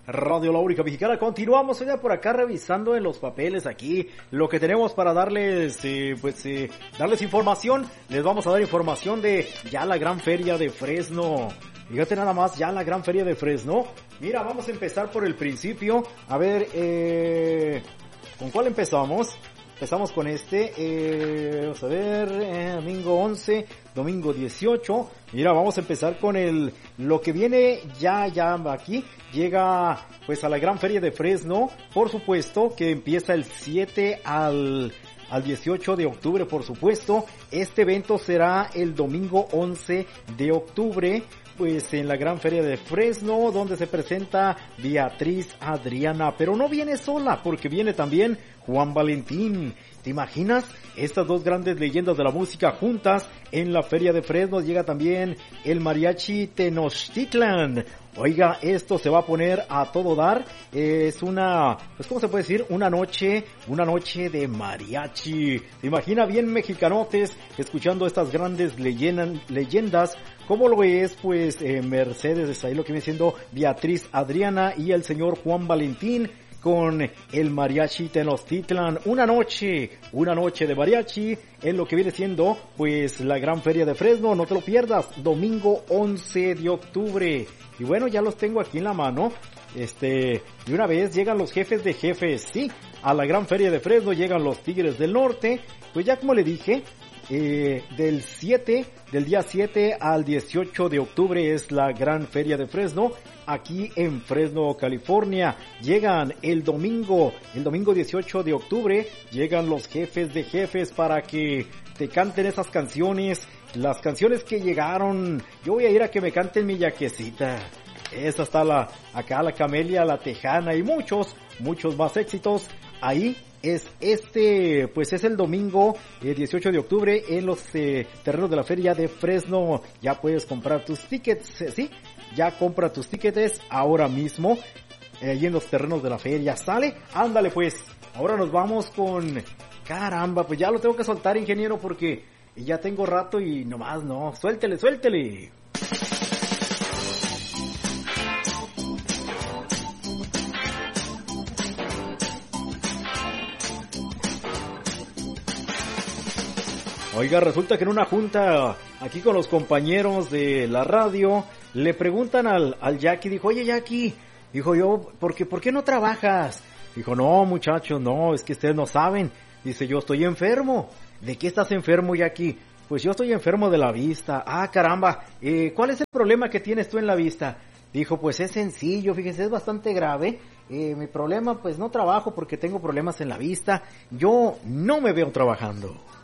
Radio La Única Mexicana. Continuamos ya por acá revisando en los papeles aquí lo que tenemos para darles, darles información. Les vamos a dar información de ya la gran feria de Fresno. Fíjate nada más, ya la gran feria de Fresno. Mira, vamos a empezar por el principio. A ver, ¿con cuál empezamos? Empezamos con vamos a ver, domingo 11, domingo 18. Mira, vamos a empezar con lo que viene ya aquí. Llega pues a la gran feria de Fresno, por supuesto, que empieza el 7 al 18 de octubre, por supuesto. Este evento será el domingo 11 de octubre. Pues en la gran feria de Fresno, donde se presenta Beatriz Adriana, pero no viene sola, porque viene también Juan Valentín. ¿Te imaginas? Estas dos grandes leyendas de la música juntas en la feria de Fresno. Llega también el mariachi Tenochtitlan. Oiga, esto se va a poner a todo dar. Es una, pues ¿cómo se puede decir? Una noche de mariachi. ¿Se imagina bien mexicanotes escuchando estas grandes leyendas? ¿Cómo lo es? Pues Mercedes, ahí lo que viene siendo Beatriz Adriana y el señor Juan Valentín con el mariachi Tenochtitlan. Una noche de mariachi en lo que viene siendo pues la gran feria de Fresno. No te lo pierdas, domingo 11 de octubre. Y bueno, ya los tengo aquí en la mano. De una vez llegan los jefes de jefes, sí, a la gran feria de Fresno llegan los Tigres del Norte. Pues ya como le dije, del día 7 al 18 de octubre es la gran feria de Fresno, aquí en Fresno, California. Llegan el domingo 18 de octubre, llegan los jefes de jefes para que te canten esas canciones, las canciones que llegaron. Yo voy a ir a que me canten mi yaquecita. Esa está acá la Camelia, la Tejana y muchos más éxitos. Ahí es pues es el domingo 18 de octubre en los terrenos de la feria de Fresno. Ya puedes comprar tus tickets, ¿sí? Ya compra tus tickets ahora mismo, ahí en los terrenos de la feria. ¿Sale? Ándale pues. Ahora nos vamos con... Caramba, pues ya lo tengo que soltar, ingeniero, porque ya tengo rato y nomás no. Suéltele. Oiga, resulta que en una junta aquí con los compañeros de la radio le preguntan al Jackie, dijo, oye Jackie, dijo yo, ¿por qué no trabajas? Dijo, no muchachos, no, es que ustedes no saben. Dice, yo estoy enfermo. ¿De qué estás enfermo, Jackie? Pues yo estoy enfermo de la vista. Ah, caramba, ¿cuál es el problema que tienes tú en la vista? Dijo, pues es sencillo, fíjese, es bastante grave. Mi problema, pues no trabajo porque tengo problemas en la vista. Yo no me veo trabajando.